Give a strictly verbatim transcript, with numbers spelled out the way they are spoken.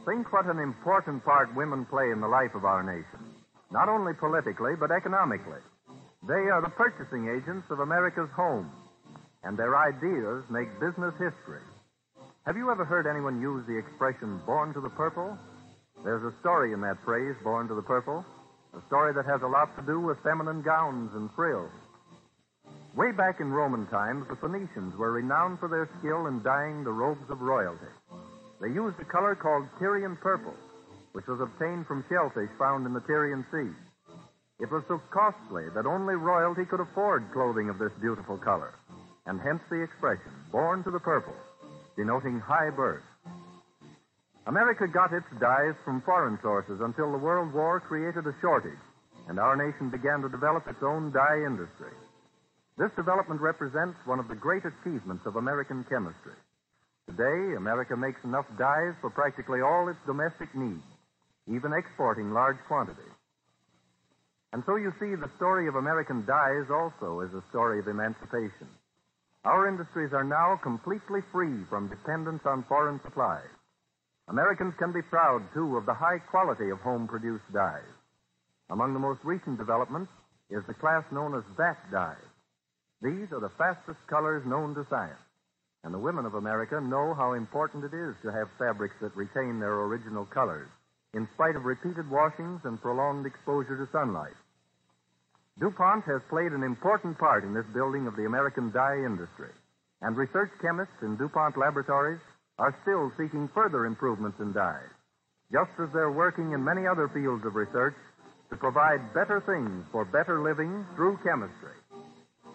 Think what an important part women play in the life of our nation, not only politically, but economically. They are the purchasing agents of America's home, and their ideas make business history. Have you ever heard anyone use the expression, born to the purple? There's a story in that phrase, born to the purple, a story that has a lot to do with feminine gowns and frills. Way back in Roman times, the Phoenicians were renowned for their skill in dyeing the robes of royalty. They used a color called Tyrian purple, which was obtained from shellfish found in the Tyrian Sea. It was so costly that only royalty could afford clothing of this beautiful color, and hence the expression, born to the purple, denoting high birth. America got its dyes from foreign sources until the World War created a shortage, and our nation began to develop its own dye industry. This development represents one of the great achievements of American chemistry. Today, America makes enough dyes for practically all its domestic needs, even exporting large quantities. And so you see, the story of American dyes also is a story of emancipation. Our industries are now completely free from dependence on foreign supplies. Americans can be proud, too, of the high quality of home-produced dyes. Among the most recent developments is the class known as V A C dyes. These are the fastest colors known to science, and the women of America know how important it is to have fabrics that retain their original colors, in spite of repeated washings and prolonged exposure to sunlight. DuPont has played an important part in this building of the American dye industry, and research chemists in DuPont laboratories are still seeking further improvements in dyes, just as they're working in many other fields of research to provide better things for better living through chemistry.